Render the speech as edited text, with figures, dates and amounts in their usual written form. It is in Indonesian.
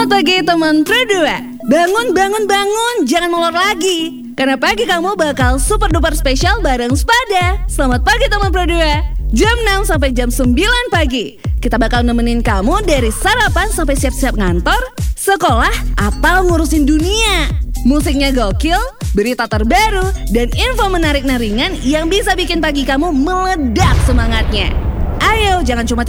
Selamat pagi teman Pro 2. Bangun, jangan molor lagi. Karena pagi kamu bakal super duper spesial bareng Spada. Selamat pagi teman Pro 2. Jam 6 sampai jam 9 pagi. Kita bakal nemenin kamu dari sarapan sampai siap-siap ngantor, sekolah, atau ngurusin dunia. Musiknya gokil, berita terbaru, dan info menarik ringan yang bisa bikin pagi kamu meledak semangatnya. Ayo, jangan cuma